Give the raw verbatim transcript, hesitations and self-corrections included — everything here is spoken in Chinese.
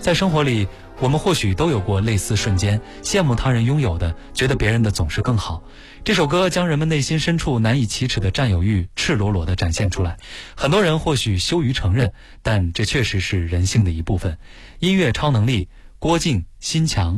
在生活里，我们或许都有过类似瞬间，羡慕他人拥有的，觉得别人的总是更好。这首歌将人们内心深处难以启齿的占有欲赤裸裸地展现出来。很多人或许羞于承认，但这确实是人性的一部分。音乐超能力，郭靖、心墙。